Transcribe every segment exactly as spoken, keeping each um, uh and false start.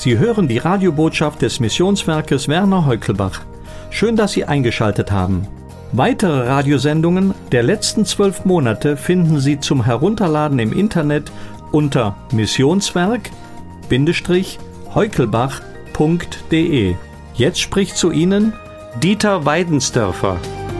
Sie hören die Radiobotschaft des Missionswerkes Werner Heukelbach. Schön, dass Sie eingeschaltet haben. Weitere Radiosendungen der letzten zwölf Monate finden Sie zum Herunterladen im Internet unter missionswerk-heukelbach punkt de. Jetzt spricht zu Ihnen Dieter Weidensdörfer.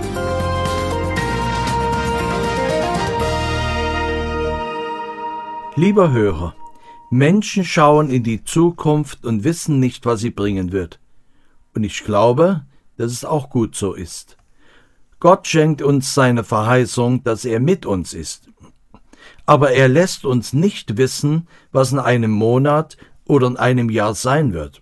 Lieber Hörer, Menschen schauen in die Zukunft und wissen nicht, was sie bringen wird. Und ich glaube, dass es auch gut so ist. Gott schenkt uns seine Verheißung, dass er mit uns ist. Aber er lässt uns nicht wissen, was in einem Monat oder in einem Jahr sein wird.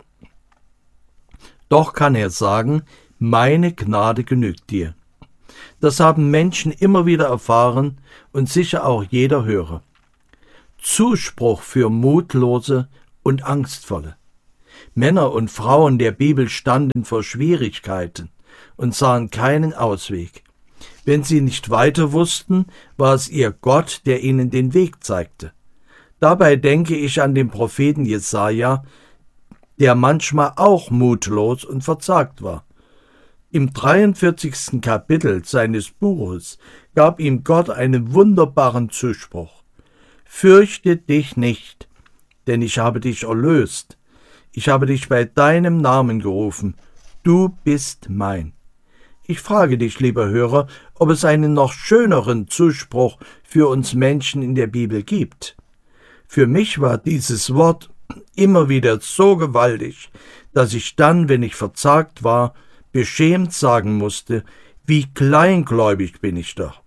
Doch kann er sagen, meine Gnade genügt dir. Das haben Menschen immer wieder erfahren und sicher auch jeder Hörer. Zuspruch für Mutlose und Angstvolle. Männer und Frauen der Bibel standen vor Schwierigkeiten und sahen keinen Ausweg. Wenn sie nicht weiter wussten, war es ihr Gott, der ihnen den Weg zeigte. Dabei denke ich an den Propheten Jesaja, der manchmal auch mutlos und verzagt war. Im dreiundvierzigsten Kapitel seines Buches gab ihm Gott einen wunderbaren Zuspruch. Fürchte dich nicht, denn ich habe dich erlöst. Ich habe dich bei deinem Namen gerufen. Du bist mein. Ich frage dich, lieber Hörer, ob es einen noch schöneren Zuspruch für uns Menschen in der Bibel gibt. Für mich war dieses Wort immer wieder so gewaltig, dass ich dann, wenn ich verzagt war, beschämt sagen musste, wie kleingläubig bin ich doch.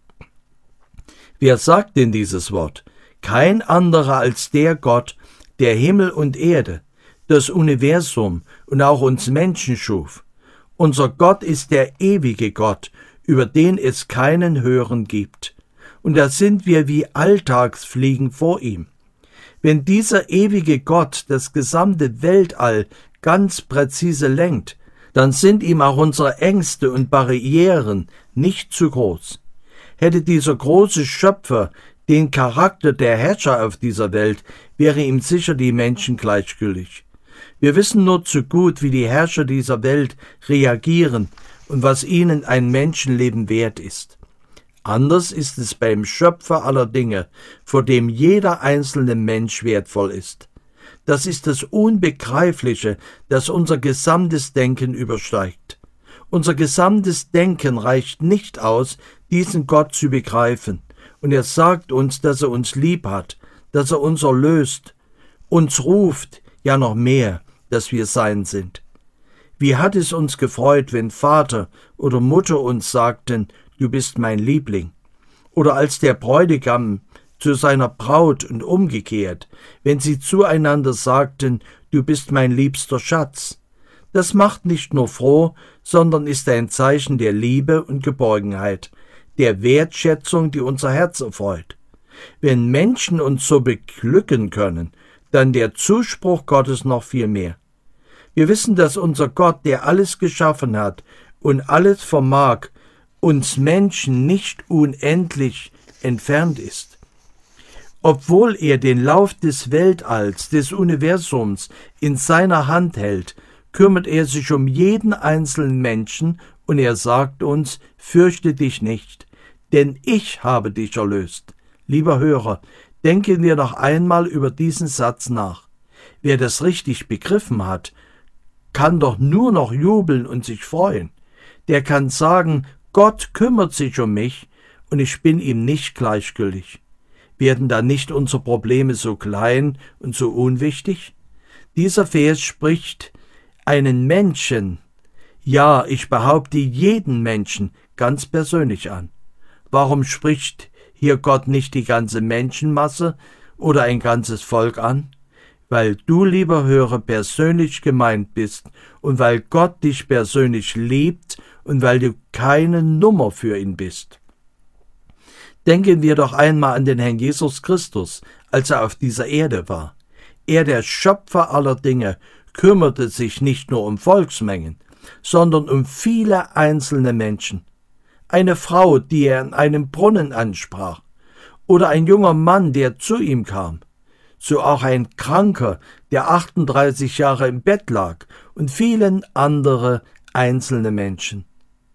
Wer sagt denn dieses Wort? Kein anderer als der Gott, der Himmel und Erde, das Universum und auch uns Menschen schuf. Unser Gott ist der ewige Gott, über den es keinen höheren gibt. Und da sind wir wie Alltagsfliegen vor ihm. Wenn dieser ewige Gott das gesamte Weltall ganz präzise lenkt, dann sind ihm auch unsere Ängste und Barrieren nicht zu groß. Hätte dieser große Schöpfer den Charakter der Herrscher auf dieser Welt, wäre ihm sicher die Menschen gleichgültig. Wir wissen nur zu gut, wie die Herrscher dieser Welt reagieren und was ihnen ein Menschenleben wert ist. Anders ist es beim Schöpfer aller Dinge, vor dem jeder einzelne Mensch wertvoll ist. Das ist das Unbegreifliche, das unser gesamtes Denken übersteigt. Unser gesamtes Denken reicht nicht aus, diesen Gott zu begreifen. Und er sagt uns, dass er uns lieb hat, dass er uns erlöst, uns ruft, ja noch mehr, dass wir sein sind. Wie hat es uns gefreut, wenn Vater oder Mutter uns sagten, du bist mein Liebling. Oder als der Bräutigam zu seiner Braut und umgekehrt, wenn sie zueinander sagten, du bist mein liebster Schatz. Das macht nicht nur froh, sondern ist ein Zeichen der Liebe und Geborgenheit, der Wertschätzung, die unser Herz erfreut. Wenn Menschen uns so beglücken können, dann der Zuspruch Gottes noch viel mehr. Wir wissen, dass unser Gott, der alles geschaffen hat und alles vermag, uns Menschen nicht unendlich entfernt ist. Obwohl er den Lauf des Weltalls, des Universums in seiner Hand hält, kümmert er sich um jeden einzelnen Menschen und er sagt uns, fürchte dich nicht, denn ich habe dich erlöst. Lieber Hörer, denken wir noch einmal über diesen Satz nach. Wer das richtig begriffen hat, kann doch nur noch jubeln und sich freuen. Der kann sagen, Gott kümmert sich um mich und ich bin ihm nicht gleichgültig. Werden dann nicht unsere Probleme so klein und so unwichtig? Dieser Vers spricht einen Menschen, ja, ich behaupte jeden Menschen, ganz persönlich an. Warum spricht hier Gott nicht die ganze Menschenmasse oder ein ganzes Volk an? Weil du, lieber Hörer, persönlich gemeint bist und weil Gott dich persönlich liebt und weil du keine Nummer für ihn bist. Denken wir doch einmal an den Herrn Jesus Christus, als er auf dieser Erde war. Er, der Schöpfer aller Dinge, kümmerte sich nicht nur um Volksmengen, sondern um viele einzelne Menschen. Eine Frau, die er in einem Brunnen ansprach, oder ein junger Mann, der zu ihm kam. so auch ein Kranker, der achtunddreißig Jahre im Bett lag, und vielen andere einzelne Menschen.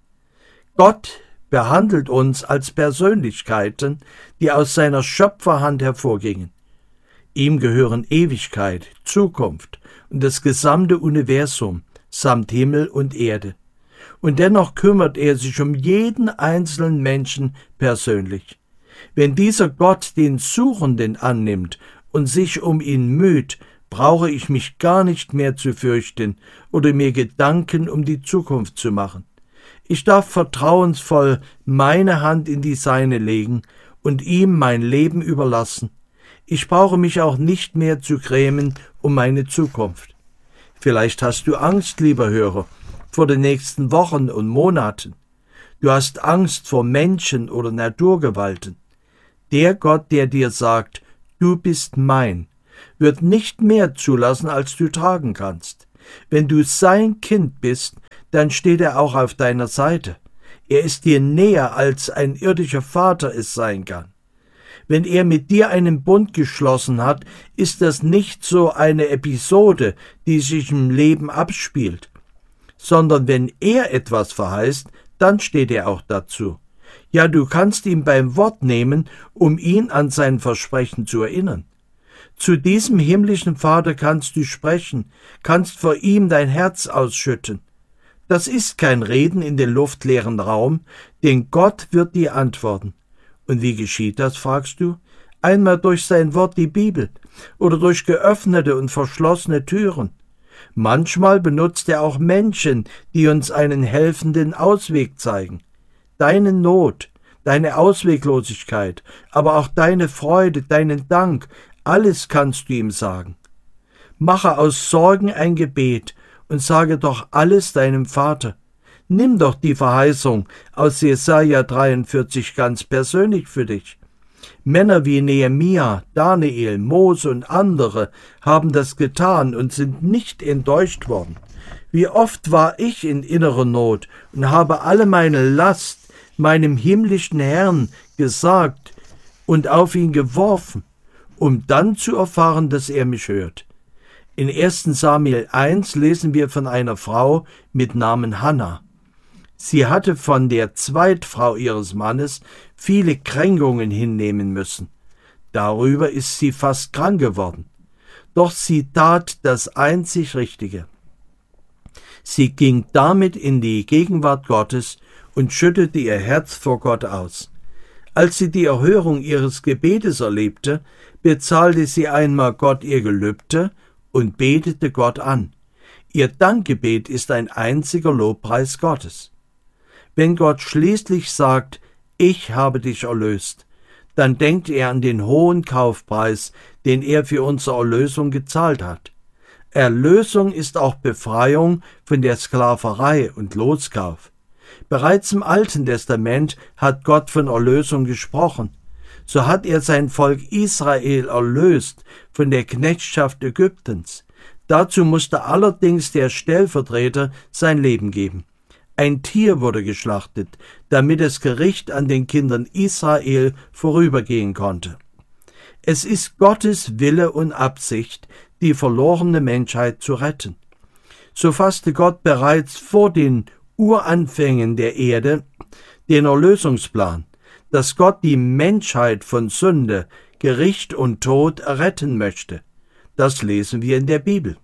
Gott behandelt uns als Persönlichkeiten, die aus seiner Schöpferhand hervorgingen. Ihm gehören Ewigkeit, Zukunft und das gesamte Universum samt Himmel und Erde. Und dennoch kümmert er sich um jeden einzelnen Menschen persönlich. Wenn dieser Gott den Suchenden annimmt und sich um ihn müht, brauche ich mich gar nicht mehr zu fürchten oder mir Gedanken um die Zukunft zu machen. Ich darf vertrauensvoll meine Hand in die seine legen und ihm mein Leben überlassen. Ich brauche mich auch nicht mehr zu grämen um meine Zukunft. Vielleicht hast du Angst, lieber Hörer, vor den nächsten Wochen und Monaten. Du hast Angst vor Menschen oder Naturgewalten. Der Gott, der dir sagt, du bist mein, wird nicht mehr zulassen, als du tragen kannst. Wenn du sein Kind bist, dann steht er auch auf deiner Seite. Er ist dir näher, als ein irdischer Vater es sein kann. Wenn er mit dir einen Bund geschlossen hat, ist das nicht so eine Episode, die sich im Leben abspielt, sondern wenn er etwas verheißt, dann steht er auch dazu. Ja, du kannst ihn beim Wort nehmen, um ihn an sein Versprechen zu erinnern. Zu diesem himmlischen Vater kannst du sprechen, kannst vor ihm dein Herz ausschütten. Das ist kein Reden in den luftleeren Raum, denn Gott wird dir antworten. Und wie geschieht das, fragst du? Einmal durch sein Wort, die Bibel, oder durch geöffnete und verschlossene Türen. Manchmal benutzt er auch Menschen, die uns einen helfenden Ausweg zeigen. Deine Not, deine Ausweglosigkeit, aber auch deine Freude, deinen Dank, alles kannst du ihm sagen. Mache aus Sorgen ein Gebet und sage doch alles deinem Vater. Nimm doch die Verheißung aus Jesaja dreiundvierzig ganz persönlich für dich. Männer wie Nehemia, Daniel, Mose und andere haben das getan und sind nicht enttäuscht worden. Wie oft war ich in innerer Not und habe alle meine Last meinem himmlischen Herrn gesagt und auf ihn geworfen, um dann zu erfahren, dass er mich hört. In ersten Samuel eins lesen wir von einer Frau mit Namen Hannah. Sie hatte von der Zweitfrau ihres Mannes viele Kränkungen hinnehmen müssen. Darüber ist sie fast krank geworden. Doch sie tat das einzig Richtige. Sie ging damit in die Gegenwart Gottes und schüttete ihr Herz vor Gott aus. Als sie die Erhörung ihres Gebetes erlebte, bezahlte sie einmal Gott ihr Gelübde und betete Gott an. Ihr Dankgebet ist ein einziger Lobpreis Gottes. Wenn Gott schließlich sagt, ich habe dich erlöst, dann denkt er an den hohen Kaufpreis, den er für unsere Erlösung gezahlt hat. Erlösung ist auch Befreiung von der Sklaverei und Loskauf. Bereits im Alten Testament hat Gott von Erlösung gesprochen. So hat er sein Volk Israel erlöst von der Knechtschaft Ägyptens. Dazu musste allerdings der Stellvertreter sein Leben geben. Ein Tier wurde geschlachtet, damit das Gericht an den Kindern Israel vorübergehen konnte. Es ist Gottes Wille und Absicht, die verlorene Menschheit zu retten. So fasste Gott bereits vor den Uranfängen der Erde den Erlösungsplan, dass Gott die Menschheit von Sünde, Gericht und Tod retten möchte. Das lesen wir in der Bibel.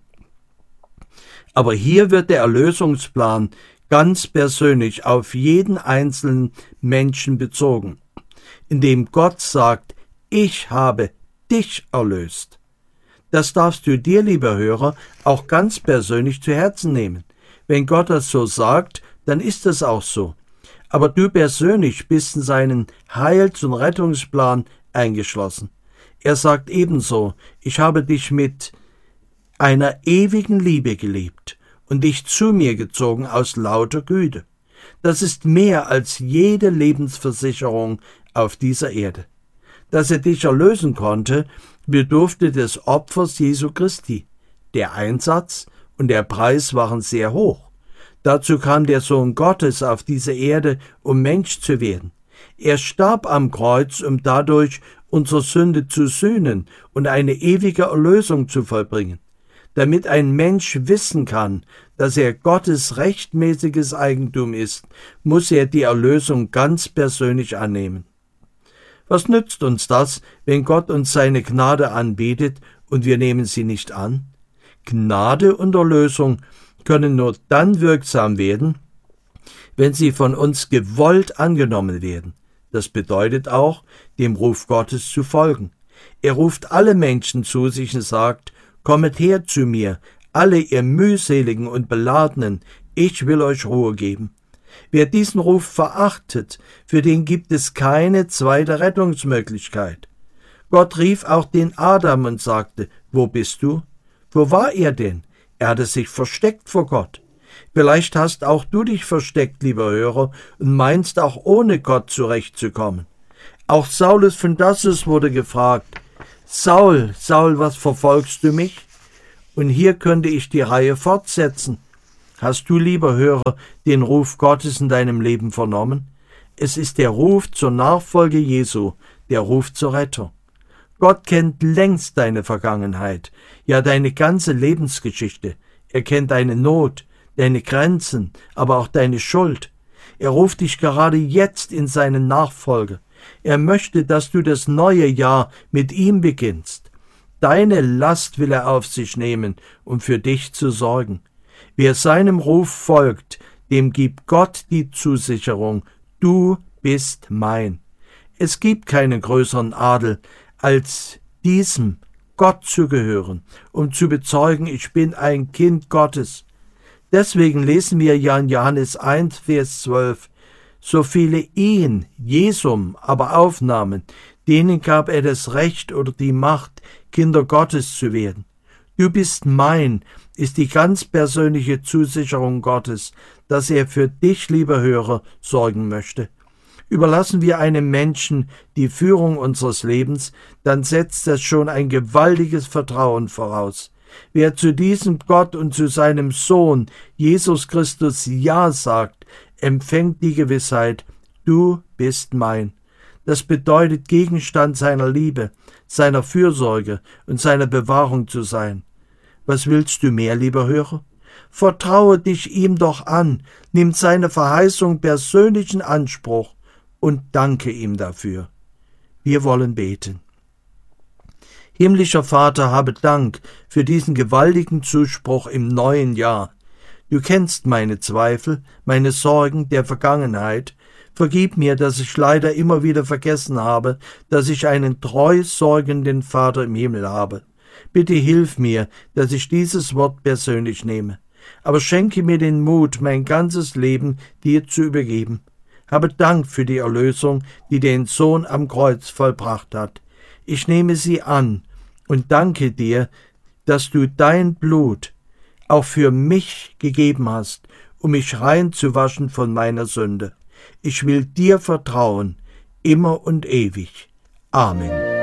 Aber hier wird der Erlösungsplan ganz persönlich auf jeden einzelnen Menschen bezogen, indem Gott sagt, ich habe dich erlöst. Das darfst du dir, lieber Hörer, auch ganz persönlich zu Herzen nehmen. Wenn Gott das so sagt, dann ist es auch so. Aber du persönlich bist in seinen Heils- und Rettungsplan eingeschlossen. Er sagt ebenso, ich habe dich mit einer ewigen Liebe geliebt und dich zu mir gezogen aus lauter Güte. Das ist mehr als jede Lebensversicherung auf dieser Erde. Dass er dich erlösen konnte, bedurfte des Opfers Jesu Christi. Der Einsatz und der Preis waren sehr hoch. Dazu kam der Sohn Gottes auf diese Erde, um Mensch zu werden. Er starb am Kreuz, um dadurch unsere Sünde zu sühnen und eine ewige Erlösung zu vollbringen. Damit ein Mensch wissen kann, dass er Gottes rechtmäßiges Eigentum ist, muss er die Erlösung ganz persönlich annehmen. Was nützt uns das, wenn Gott uns seine Gnade anbietet und wir nehmen sie nicht an? Gnade und Erlösung können nur dann wirksam werden, wenn sie von uns gewollt angenommen werden. Das bedeutet auch, dem Ruf Gottes zu folgen. Er ruft alle Menschen zu sich und sagt: Kommet her zu mir, alle ihr mühseligen und beladenen, ich will euch Ruhe geben. Wer diesen Ruf verachtet, für den gibt es keine zweite Rettungsmöglichkeit. Gott rief auch den Adam und sagte: Wo bist du? Wo war er denn? Er hatte sich versteckt vor Gott. Vielleicht hast auch du dich versteckt, lieber Hörer, und meinst auch ohne Gott zurechtzukommen. Auch Saulus von Tarsus wurde gefragt: Saul, Saul, was verfolgst du mich? Und hier könnte ich die Reihe fortsetzen. Hast du, lieber Hörer, den Ruf Gottes in deinem Leben vernommen? Es ist der Ruf zur Nachfolge Jesu, der Ruf zur Rettung. Gott kennt längst deine Vergangenheit, ja deine ganze Lebensgeschichte. Er kennt deine Not, deine Grenzen, aber auch deine Schuld. Er ruft dich gerade jetzt in seine Nachfolge. Er möchte, dass du das neue Jahr mit ihm beginnst. Deine Last will er auf sich nehmen, um für dich zu sorgen. Wer seinem Ruf folgt, dem gibt Gott die Zusicherung: Du bist mein. Es gibt keinen größeren Adel, als diesem Gott zu gehören, um zu bezeugen: Ich bin ein Kind Gottes. Deswegen lesen wir ja in Johannes eins, Vers zwölf: So viele ihn, Jesum, aber aufnahmen, denen gab er das Recht oder die Macht, Kinder Gottes zu werden. Du bist mein, ist die ganz persönliche Zusicherung Gottes, dass er für dich, lieber Hörer, sorgen möchte. Überlassen wir einem Menschen die Führung unseres Lebens, dann setzt das schon ein gewaltiges Vertrauen voraus. Wer zu diesem Gott und zu seinem Sohn, Jesus Christus, Ja sagt, empfängt die Gewissheit: Du bist mein. Das bedeutet, Gegenstand seiner Liebe, seiner Fürsorge und seiner Bewahrung zu sein. Was willst du mehr, lieber Hörer? Vertraue dich ihm doch an, nimm seine Verheißung persönlich in Anspruch und danke ihm dafür. Wir wollen beten. Himmlischer Vater, habe Dank für diesen gewaltigen Zuspruch im neuen Jahr. Du kennst meine Zweifel, meine Sorgen der Vergangenheit. Vergib mir, dass ich leider immer wieder vergessen habe, dass ich einen treu sorgenden Vater im Himmel habe. Bitte hilf mir, dass ich dieses Wort persönlich nehme. Aber schenke mir den Mut, mein ganzes Leben dir zu übergeben. Habe Dank für die Erlösung, die dein Sohn am Kreuz vollbracht hat. Ich nehme sie an und danke dir, dass du dein Blut auch für mich gegeben hast, um mich rein zu waschen von meiner Sünde. Ich will dir vertrauen, immer und ewig. Amen.